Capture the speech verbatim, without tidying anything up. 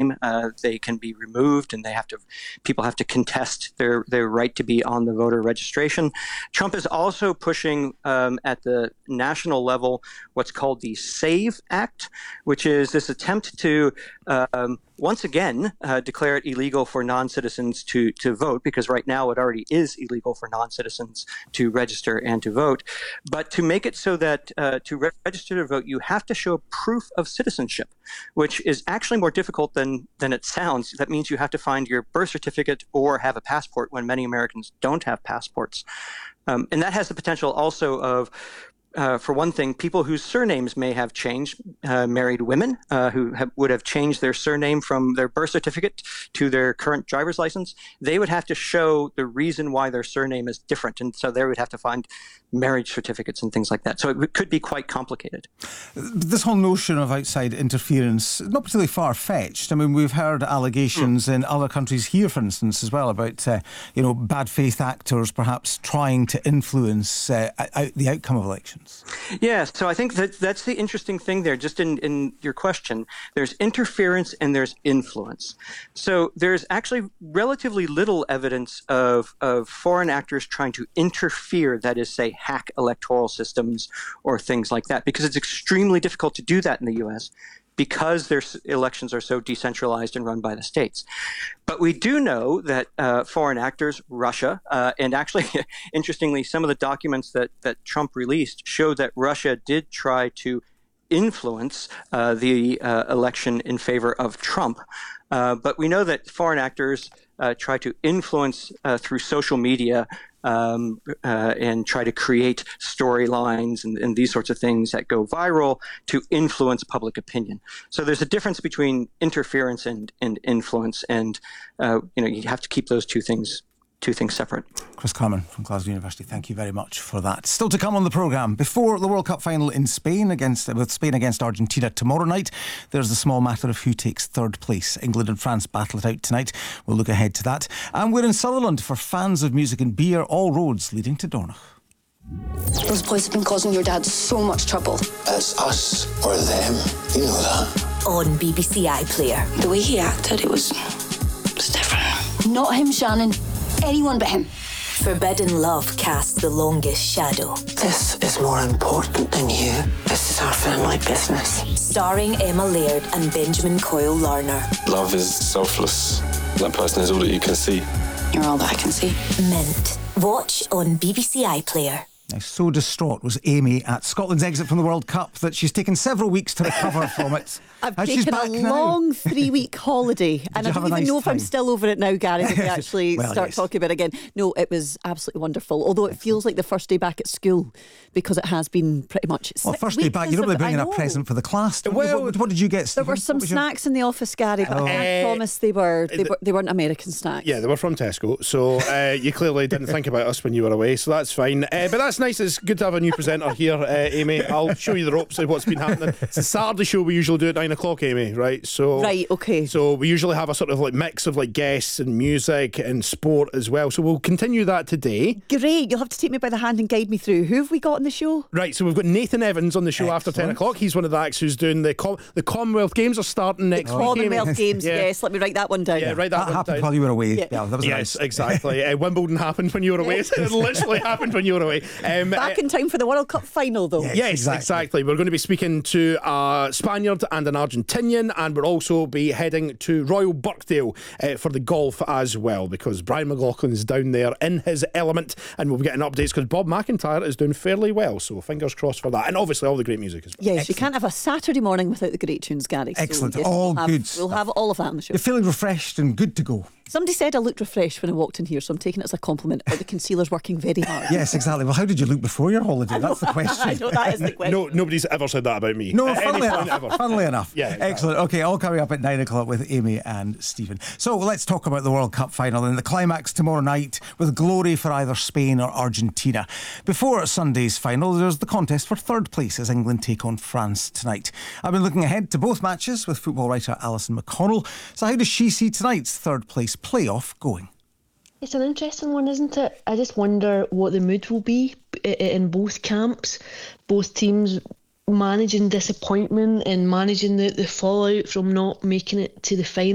name, uh, they can be removed, and they have to. People have to contest their their right to be on the voter registration. Trump is also pushing um, at the national level what's called the SAVE Act, which is this attempt to um, once again uh, declare it illegal for non-citizens to to vote, because right now it already is illegal for non-citizens to register and to vote, but to make it so that uh, to re- register to vote you have to show proof of citizenship, which is actually more difficult than than it sounds. That means you have to find your birth certificate or have a passport, when many Americans don't have passports. Um, and that has the potential also of Uh, for one thing, people whose surnames may have changed, uh, married women uh, who have, would have changed their surname from their birth certificate to their current driver's license, they would have to show the reason why their surname is different. And so they would have to find marriage certificates and things like that. So it could be quite complicated. This whole notion of outside interference, not particularly far-fetched. I mean, we've heard allegations mm. in other countries here, for instance, as well, about, uh, you know, bad faith actors perhaps trying to influence uh, out the outcome of elections. Yeah, so I think that that's the interesting thing there, just in, in your question. There's interference and there's influence. So there's actually relatively little evidence of, of foreign actors trying to interfere, that is, say, hack electoral systems or things like that, because it's extremely difficult to do that in the U S because their elections are so decentralized and run by the states. But we do know that uh, foreign actors, Russia, uh, and actually, interestingly, some of the documents that, that Trump released showed that Russia did try to influence uh, the uh, election in favor of Trump. Uh, but we know that foreign actors uh, try to influence uh, through social media um, uh, and try to create storylines and, and these sorts of things that go viral to influence public opinion. So there's a difference between interference and, and influence, and uh, you know, you have to keep those two things Two things separate. Chris Carman from Glasgow University, thank you very much for that. Still to come on the programme, before the World Cup final in Spain against with Spain against Argentina tomorrow night, there's the small matter of who takes third place. England and France battle it out tonight. We'll look ahead to that. And we're in Sutherland for fans of music and beer, all roads leading to Dornoch. Those boys have been causing your dad so much trouble. It's us or them, you know that. On B B C iPlayer. The way he acted, it was, it was different. Not him, Shannon. Anyone but him. Forbidden Love casts the longest shadow. This is more important than you. This is our family business. Starring Emma Laird and Benjamin Coyle Larner. Love is selfless. That person is all that you can see. You're all that I can see. Mint. Watch on B B C iPlayer. Now, so distraught was Amy at Scotland's exit from the World Cup that she's taken several weeks to recover from it. I've and taken a now. long three-week holiday, and I don't even nice know time? if I'm still over it now, Gary, if we actually well, start yes. talking about it again. No, it was absolutely wonderful, although it feels like the first day back at school, because it has been pretty much Well, six first day weeks, back, you're isn't not it? bringing I a know. present for the class. Don't Well, you? What, what did you get, There Stephen? were some What was your- snacks in the office, Gary, but Oh. I can't Uh, promise they were they, the- were, they weren't American snacks. Yeah, they were from Tesco, so uh, you clearly didn't think about us when you were away, so that's fine. Uh, but that's nice. It's good to have a new presenter here, uh, Amy. I'll show you the ropes of what's been happening. It's a Saturday show. We usually do at nine o'clock, Amy, right? So Right, okay. So we usually have a sort of like mix of like guests and music and sport as well. So we'll continue that today. Great, you'll have to take me by the hand and guide me through. Who have we got on the show? Right, so we've got Nathan Evans on the show after ten Excellent. o'clock. He's one of the acts who's doing the Com- the Commonwealth Games are starting next week. Amy. Commonwealth Games, Yeah. yes. Let me write that one down. Yeah, write that That one happened down. while you were away. Yeah. Yeah, that was Yes, nice. exactly. uh, Wimbledon happened when you were away. It literally happened when you were away. Um, Back uh, in time for the World Cup final, though. Yeah. Yes, exactly. exactly. We're going to be speaking to a Spaniard and an Argentinian, and we'll also be heading to Royal Birkdale uh, for the golf as well, because Brian McLaughlin is down there in his element, and we'll be getting updates because Bob McIntyre is doing fairly well. So fingers crossed for that, and obviously all the great music as well. Yes, you can't have a Saturday morning without the great tunes, Gary. So Excellent. yes, All we'll have, good We'll stuff. have all of that on the show. You're feeling refreshed and good to go. Somebody said I looked refreshed when I walked in here, so I'm taking it as a compliment. Or the concealer's working very hard. Yes, exactly. Well, how did you look before your holiday? That's the question. I know that is the question. No, nobody's ever said that about me. No, At any funnily point enough. ever. Funnily enough. Yeah, exactly. Excellent. Okay, all coming up at nine o'clock with Amy and Stephen. So let's talk about the World Cup final and the climax tomorrow night with glory for either Spain or Argentina. Before Sunday's final, there's the contest for third place as England take on France tonight. I've been looking ahead to both matches with football writer Alison McConnell. So how does she see tonight's third place playoff going? It's an interesting one, isn't it? I just wonder what the mood will be i- in both camps, both teams managing disappointment and managing the, the fallout from not making it to the final.